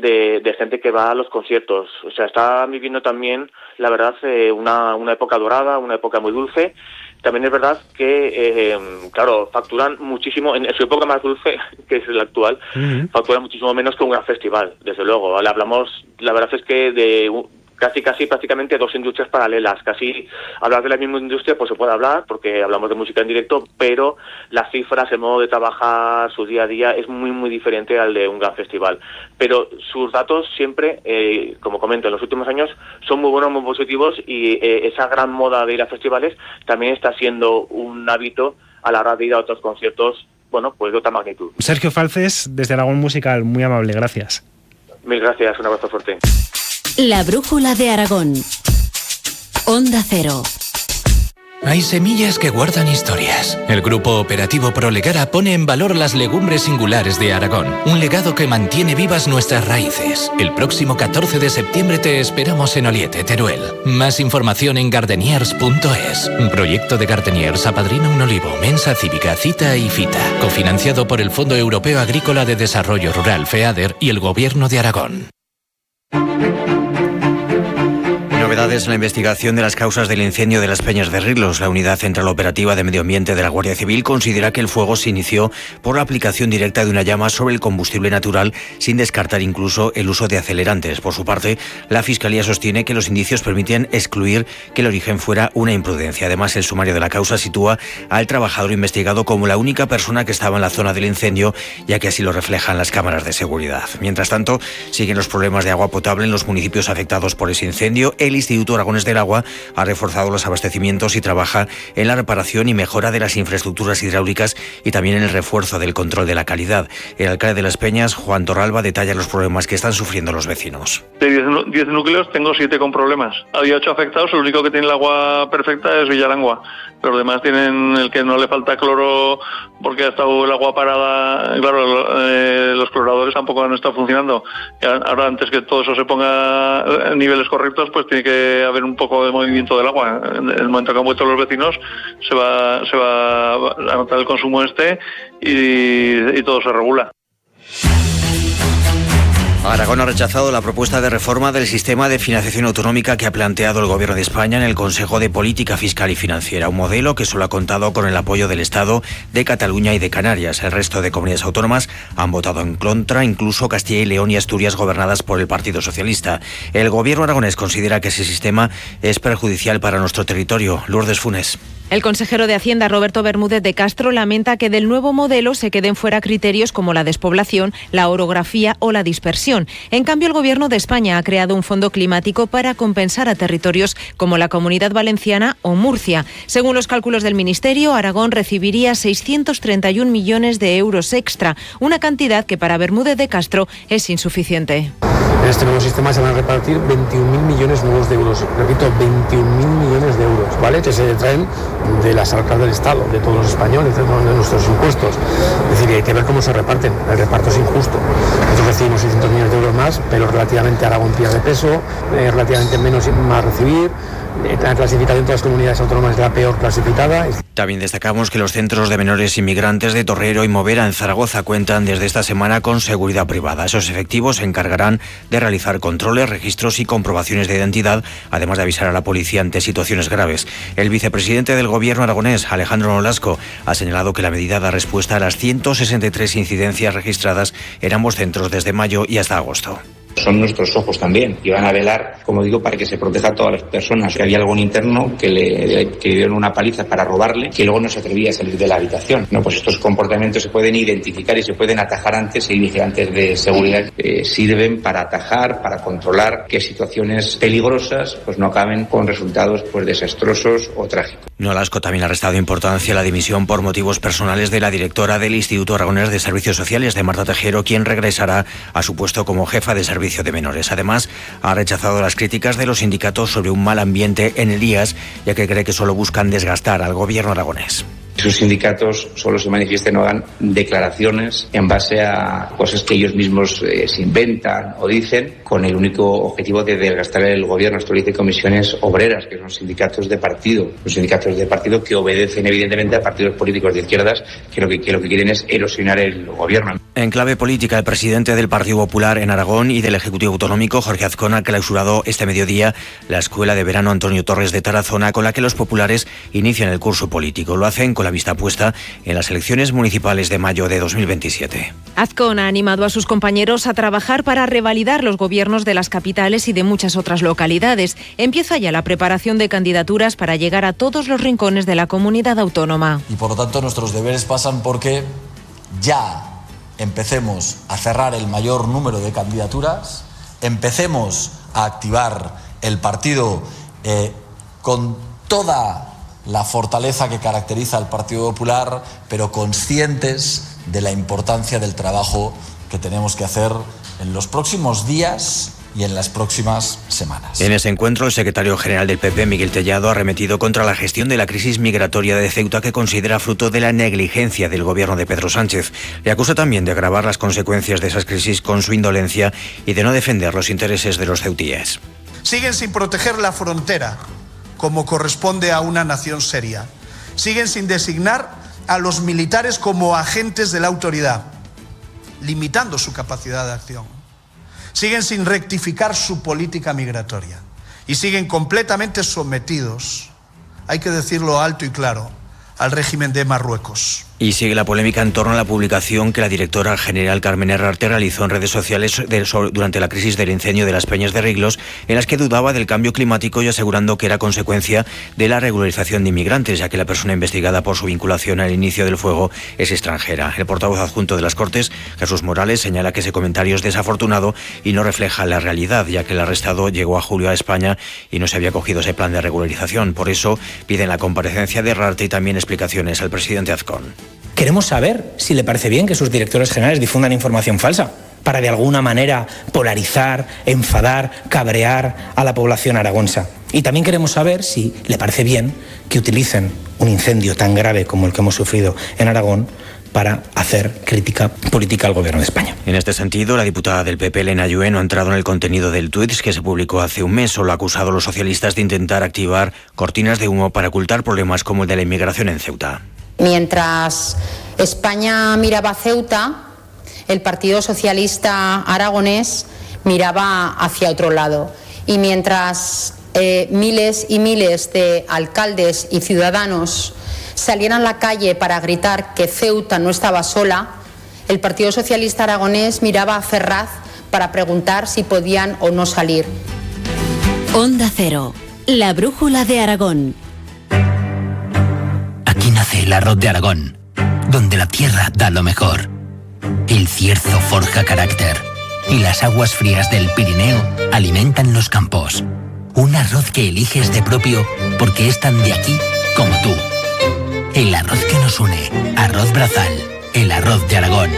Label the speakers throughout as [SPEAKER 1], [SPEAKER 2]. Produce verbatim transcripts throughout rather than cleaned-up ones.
[SPEAKER 1] de, de gente que va a los conciertos. O sea, está viviendo también, la verdad, eh, una, una época dorada, una época muy dulce. También es verdad que, eh, claro, facturan muchísimo, en su época más dulce, que es la actual, uh-huh. facturan muchísimo menos que un gran festival, desde luego. Vale, hablamos, la verdad es que de casi, casi prácticamente dos industrias paralelas. Casi hablar de la misma industria, pues se puede hablar, porque hablamos de música en directo, pero las cifras, el modo de trabajar, su día a día, es muy, muy diferente al de un gran festival. Pero sus datos siempre, eh, como comento, en los últimos años son muy buenos, muy positivos, y eh, esa gran moda de ir a festivales también está siendo un hábito a la hora de ir a otros conciertos, bueno, pues de otra magnitud.
[SPEAKER 2] Sergio Falces, desde Aragón Musical, muy amable, gracias.
[SPEAKER 1] Mil gracias, un abrazo fuerte.
[SPEAKER 3] La brújula de Aragón. Onda Cero.
[SPEAKER 4] Hay semillas que guardan historias. El Grupo Operativo Prolegara pone en valor las legumbres singulares de Aragón, un legado que mantiene vivas nuestras raíces. El próximo catorce de septiembre te esperamos en Oliete, Teruel. Más información en gardeniers punto es. Un proyecto de Gardeniers apadrina un olivo, Mensa Cívica, Cita y Fita, cofinanciado por el Fondo Europeo Agrícola de Desarrollo Rural, FEADER, y el Gobierno de Aragón.
[SPEAKER 5] Novedades en la investigación de las causas del incendio de las Peñas de Rirlos. La Unidad Central Operativa de Medio Ambiente de la Guardia Civil considera que el fuego se inició por la aplicación directa de una llama sobre el combustible natural, sin descartar incluso el uso de acelerantes. Por su parte, la Fiscalía sostiene que los indicios permiten excluir que el origen fuera una imprudencia. Además, el sumario de la causa sitúa al trabajador investigado como la única persona que estaba en la zona del incendio, ya que así lo reflejan las cámaras de seguridad. Mientras tanto, siguen los problemas de agua potable en los municipios afectados por ese incendio. El Instituto Aragonés del Agua ha reforzado los abastecimientos y trabaja en la reparación y mejora de las infraestructuras hidráulicas y también en el refuerzo del control de la calidad. El alcalde de Las Peñas, Juan Torralba, detalla los problemas que están sufriendo los vecinos.
[SPEAKER 6] De diez núcleos tengo siete con problemas. Había ocho afectados, el único que tiene el agua perfecta es Villalangua. Los demás tienen el que no le falta cloro porque ha estado el agua parada. Claro, eh, los cloradores tampoco han estado funcionando. Ahora, antes que todo eso se ponga en niveles correctos, pues tiene que haber un poco de movimiento del agua. En el momento que han vuelto los vecinos, se va, se va a notar el consumo este y, y todo se regula.
[SPEAKER 5] Aragón ha rechazado la propuesta de reforma del sistema de financiación autonómica que ha planteado el Gobierno de España en el Consejo de Política Fiscal y Financiera, un modelo que solo ha contado con el apoyo del Estado, de Cataluña y de Canarias. El resto de comunidades autónomas han votado en contra, incluso Castilla y León y Asturias, gobernadas por el Partido Socialista. El Gobierno aragonés considera que ese sistema es perjudicial para nuestro territorio. Lourdes Funes.
[SPEAKER 7] El consejero de Hacienda, Roberto Bermúdez de Castro, lamenta que del nuevo modelo se queden fuera criterios como la despoblación, la orografía o la dispersión. En cambio, el Gobierno de España ha creado un fondo climático para compensar a territorios como la Comunidad Valenciana o Murcia. Según los cálculos del Ministerio, Aragón recibiría seiscientos treinta y un millones de euros extra, una cantidad que para Bermúdez de Castro es insuficiente.
[SPEAKER 8] En este nuevo sistema se van a repartir veintiún mil millones nuevos de euros. Repito, veintiún mil millones de euros, ¿vale? Que se traen de las arcas del Estado, de todos los españoles, de todos nuestros impuestos. Es decir, hay que ver cómo se reparten. El reparto es injusto. Nosotros recibimos seiscientos millones de euros más, pero relativamente Aragón pierde peso, eh, relativamente menos más recibir. La clasificación de las comunidades autónomas es la peor clasificada.
[SPEAKER 5] También destacamos que los centros de menores inmigrantes de Torrero y Movera en Zaragoza cuentan desde esta semana con seguridad privada. Esos efectivos se encargarán de realizar controles, registros y comprobaciones de identidad, además de avisar a la policía ante situaciones graves. El vicepresidente del Gobierno aragonés, Alejandro Nolasco, ha señalado que la medida da respuesta a las ciento sesenta y tres incidencias registradas en ambos centros desde mayo y hasta agosto.
[SPEAKER 9] Son nuestros ojos también y van a velar, como digo, para que se proteja a todas las personas. Si había algún interno que le, que le dieron una paliza para robarle, que luego no se atrevía a salir de la habitación. No, pues estos comportamientos se pueden identificar y se pueden atajar antes, y vigilantes de seguridad eh, sirven para atajar, para controlar que situaciones peligrosas pues no acaben con resultados pues desastrosos o trágicos.
[SPEAKER 5] Nolasco también ha restado importancia a la dimisión por motivos personales de la directora del Instituto Aragonés de Servicios Sociales, de Marta Tejero, quien regresará a su puesto como jefa de servicio de menores. Además, ha rechazado las críticas de los sindicatos sobre un mal ambiente en el I A S, ya que cree que solo buscan desgastar al Gobierno aragonés.
[SPEAKER 9] Es esos sindicatos solo se manifiesten o hagan declaraciones en base a cosas que ellos mismos eh, se inventan o dicen, con el único objetivo de desgastar el gobierno. Esto lo dice Comisiones Obreras, que son sindicatos de partido, los sindicatos de partido que obedecen evidentemente a partidos políticos de izquierdas que lo que, que lo que quieren es erosionar el gobierno.
[SPEAKER 5] En clave política, el presidente del Partido Popular en Aragón y del Ejecutivo Autonómico, Jorge Azcón, ha clausurado este mediodía la Escuela de Verano Antonio Torres de Tarazona, con la que los populares inician el curso político. Lo hacen con la vista puesta en las elecciones municipales de mayo de dos mil veintisiete.
[SPEAKER 7] Azcón ha animado a sus compañeros a trabajar para revalidar los gobiernos de las capitales y de muchas otras localidades. Empieza ya la preparación de candidaturas para llegar a todos los rincones de la comunidad autónoma.
[SPEAKER 10] Y por lo tanto nuestros deberes pasan porque ya empecemos a cerrar el mayor número de candidaturas, empecemos a activar el partido eh, con toda la fortaleza que caracteriza al Partido Popular, pero conscientes de la importancia del trabajo que tenemos que hacer en los próximos días y en las próximas semanas.
[SPEAKER 5] En ese encuentro, el secretario general del P P, Miguel Tellado, ha arremetido contra la gestión de la crisis migratoria de Ceuta, que considera fruto de la negligencia del gobierno de Pedro Sánchez. Le acusa también de agravar las consecuencias de esas crisis con su indolencia y de no defender los intereses de los ceutíes.
[SPEAKER 11] Siguen sin proteger la frontera, como corresponde a una nación seria. Siguen sin designar a los militares como agentes de la autoridad, limitando su capacidad de acción. Siguen sin rectificar su política migratoria y siguen completamente sometidos, hay que decirlo alto y claro, al régimen de Marruecos.
[SPEAKER 5] Y sigue la polémica en torno a la publicación que la directora general Carmen Herrarte realizó en redes sociales de, sobre, durante la crisis del incendio de las Peñas de Riglos, en las que dudaba del cambio climático y asegurando que era consecuencia de la regularización de inmigrantes, ya que la persona investigada por su vinculación al inicio del fuego es extranjera. El portavoz adjunto de las Cortes, Jesús Morales, señala que ese comentario es desafortunado y no refleja la realidad, ya que el arrestado llegó a julio a España y no se había cogido ese plan de regularización. Por eso piden la comparecencia de Herrarte y también explicaciones al presidente Azcón.
[SPEAKER 12] Queremos saber si le parece bien que sus directores generales difundan información falsa para de alguna manera polarizar, enfadar, cabrear a la población aragonesa. Y también queremos saber si le parece bien que utilicen un incendio tan grave como el que hemos sufrido en Aragón para hacer crítica política al gobierno de España.
[SPEAKER 5] En este sentido, la diputada del P P, Elena Ayue, no ha entrado en el contenido del tuit que se publicó hace un mes. Solo ha acusado a los socialistas de intentar activar cortinas de humo para ocultar problemas como el de la inmigración en Ceuta.
[SPEAKER 13] Mientras España miraba a Ceuta, el Partido Socialista aragonés miraba hacia otro lado. Y mientras eh, miles y miles de alcaldes y ciudadanos salían a la calle para gritar que Ceuta no estaba sola, el Partido Socialista aragonés miraba a Ferraz para preguntar si podían o no salir.
[SPEAKER 3] Onda Cero, la brújula de Aragón.
[SPEAKER 14] Aquí nace el arroz de Aragón, donde la tierra da lo mejor. El cierzo forja carácter y las aguas frías del Pirineo alimentan los campos. Un arroz que eliges de propio porque es tan de aquí como tú. El arroz que nos une, Arroz Brazal, el arroz de Aragón.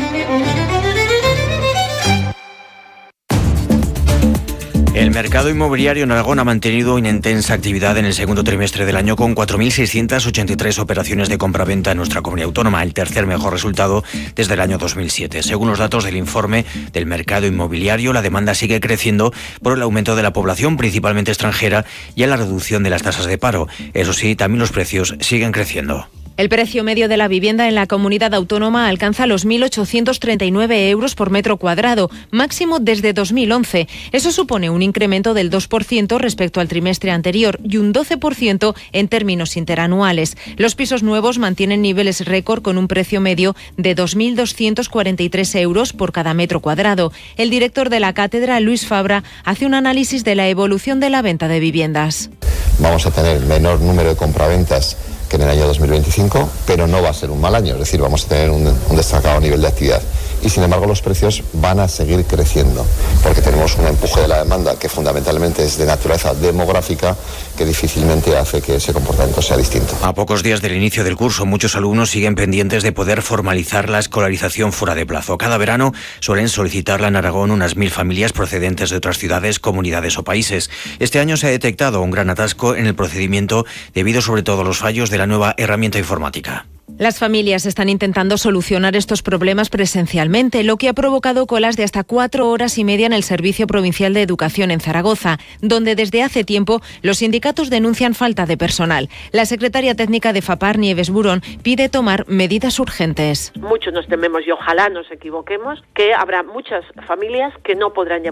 [SPEAKER 5] El mercado inmobiliario en Aragón ha mantenido una intensa actividad en el segundo trimestre del año, con cuatro mil seiscientas ochenta y tres operaciones de compraventa en nuestra comunidad autónoma, el tercer mejor resultado desde el año dos mil siete. Según los datos del informe del mercado inmobiliario, la demanda sigue creciendo por el aumento de la población, principalmente extranjera, y a la reducción de las tasas de paro. Eso sí, también los precios siguen creciendo.
[SPEAKER 7] El precio medio de la vivienda en la comunidad autónoma alcanza los mil ochocientos treinta y nueve euros por metro cuadrado, máximo desde dos mil once. Eso supone un incremento del dos por ciento respecto al trimestre anterior y un doce por ciento en términos interanuales. Los pisos nuevos mantienen niveles récord con un precio medio de dos mil doscientos cuarenta y tres euros por cada metro cuadrado. El director de la cátedra, Luis Fabra, hace un análisis de la evolución de la venta de viviendas.
[SPEAKER 15] Vamos a tener menor número de compraventas que en el año dos mil veinticinco, pero no va a ser un mal año, es decir, vamos a tener un, un destacado nivel de actividad. y sin embargo los precios van a seguir creciendo, porque tenemos un empuje de la demanda que fundamentalmente es de naturaleza demográfica, que difícilmente hace que ese comportamiento sea distinto.
[SPEAKER 5] A pocos días del inicio del curso, muchos alumnos siguen pendientes de poder formalizar la escolarización fuera de plazo. Cada verano suelen solicitarla en Aragón unas mil familias procedentes de otras ciudades, comunidades o países. Este año se ha detectado un gran atasco en el procedimiento debido sobre todo a los fallos de la nueva herramienta informática.
[SPEAKER 7] Las familias están intentando solucionar estos problemas presencialmente, lo que ha provocado colas de hasta cuatro horas y media en el Servicio Provincial de Educación en Zaragoza, donde desde hace tiempo los sindicatos denuncian falta de personal. La secretaria técnica de FAPAR, Nieves Burón, pide tomar medidas urgentes.
[SPEAKER 16] Muchos nos tememos y ojalá nos equivoquemos, que habrá muchas familias que no podrán llevar